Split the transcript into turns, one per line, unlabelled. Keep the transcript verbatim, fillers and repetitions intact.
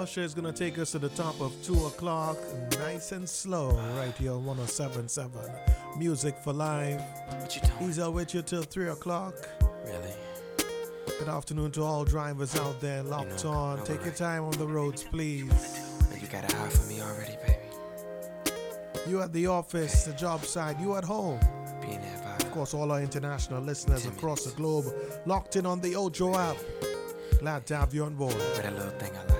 Usher is going to take us to the top of two o'clock, nice and slow, right here on one oh seven point seven. Music for Life.
What you doing?
He's out with you till three o'clock.
Really?
Good afternoon to all drivers out there locked
You know,
on.
no,
Take
right.
your time on the roads, please.
Man, you got an eye for me already, baby.
You at the office, the job site, you at home.
Being there
Of
vibe.
course, all our international listeners
Ten
across the
minutes.
globe locked in on the Ojo app. Glad to have you on board.
With that little thing I like.